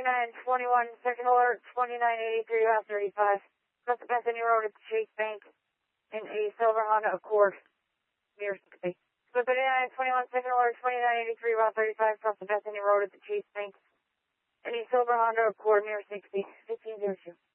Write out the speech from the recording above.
5921, second alert, 2983 Route 35. Cross the Bethany Road at the Chase Bank in a silver Honda Accord, near 60. So 5921, second alert, 2983 Route 35, cross the Bethany Road at the Chase Bank in a silver Honda Accord, near 60, 1502.